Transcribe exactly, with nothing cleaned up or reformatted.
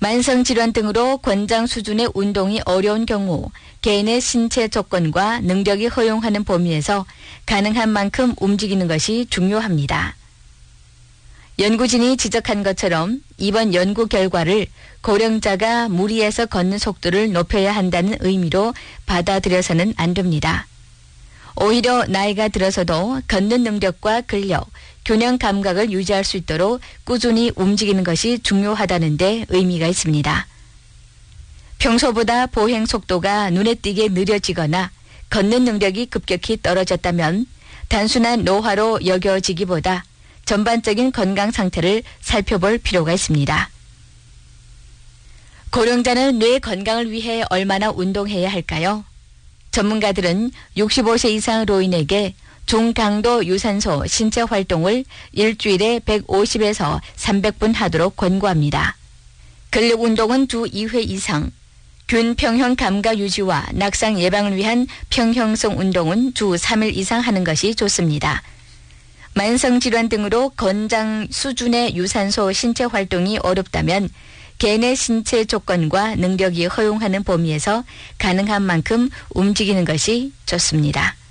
만성질환 등으로 권장 수준의 운동이 어려운 경우 개인의 신체 조건과 능력이 허용하는 범위에서 가능한 만큼 움직이는 것이 중요합니다. 연구진이 지적한 것처럼 이번 연구 결과를 고령자가 무리해서 걷는 속도를 높여야 한다는 의미로 받아들여서는 안 됩니다. 오히려 나이가 들어서도 걷는 능력과 근력, 균형 감각을 유지할 수 있도록 꾸준히 움직이는 것이 중요하다는 데 의미가 있습니다. 평소보다 보행 속도가 눈에 띄게 느려지거나 걷는 능력이 급격히 떨어졌다면 단순한 노화로 여겨지기보다 전반적인 건강 상태를 살펴볼 필요가 있습니다. 고령자는 뇌 건강을 위해 얼마나 운동해야 할까요? 전문가들은 육십오 세 이상 노인에게 중강도 유산소 신체 활동을 일주일에 백오십에서 삼백 분 하도록 권고합니다. 근력 운동은 주 이 회 이상, 균 평형 감각 유지와 낙상 예방을 위한 평형성 운동은 주 삼 일 이상 하는 것이 좋습니다. 만성질환 등으로 권장 수준의 유산소 신체 활동이 어렵다면 개인의 신체 조건과 능력이 허용하는 범위에서 가능한 만큼 움직이는 것이 좋습니다.